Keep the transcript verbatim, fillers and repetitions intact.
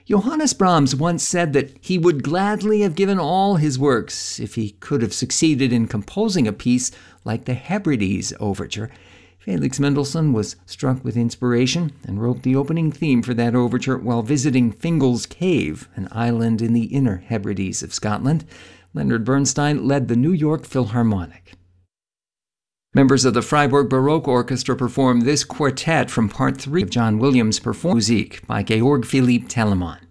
Johannes Brahms once said that he would gladly have given all his works if he could have succeeded in composing a piece like the Hebrides Overture. Felix Mendelssohn was struck with inspiration and wrote the opening theme for that overture while visiting Fingal's Cave, an island in the Inner Hebrides of Scotland. Leonard Bernstein led the New York Philharmonic. Members of the Freiburg Baroque Orchestra performed this quartet from Part three of John Williams' Performance Musik by Georg Philipp Telemann.